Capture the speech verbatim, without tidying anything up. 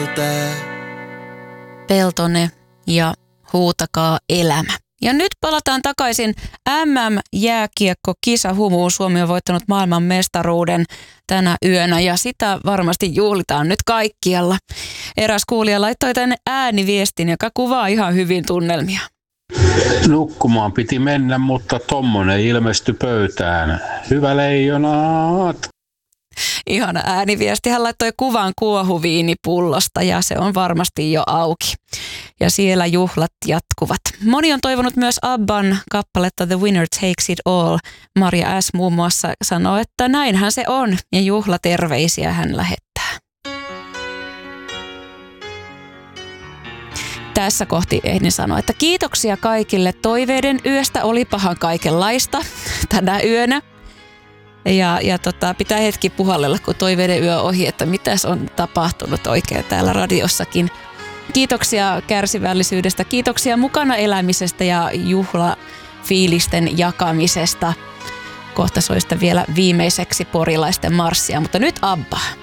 kieltää. Peltonen ja Huutakaa elämä. Ja nyt palataan takaisin M M-jääkiekko-kisahumuun. Suomi on voittanut maailman mestaruuden tänä yönä ja sitä varmasti juhlitaan nyt kaikkialla. Eräs kuulija laittoi tänne ääniviestin, joka kuvaa ihan hyvin tunnelmia. Nukkumaan piti mennä, mutta tommonen ilmestyi pöytään. Hyvä leijonat! Ihana ääniviesti. Hän laittoi kuvan kuohuviinipullosta ja se on varmasti jo auki. Ja siellä juhlat jatkuvat. Moni on toivonut myös Abban kappaletta The Winner Takes It All. Maria S. muun muassa sanoo, että näinhän se on ja juhlaterveisiä hän lähettää. Tässä kohti ehdin sanoa, että kiitoksia kaikille. Toiveiden yöstä olipahan kaikenlaista tänä yönä. Ja, ja tota, pitää hetki puhallella, kun toiveiden yö ohi, että mitäs on tapahtunut oikein täällä radiossakin. Kiitoksia kärsivällisyydestä, kiitoksia mukana elämisestä ja juhlafiilisten jakamisesta. Kohta soista vielä viimeiseksi porilaisten marssia, mutta nyt Abba.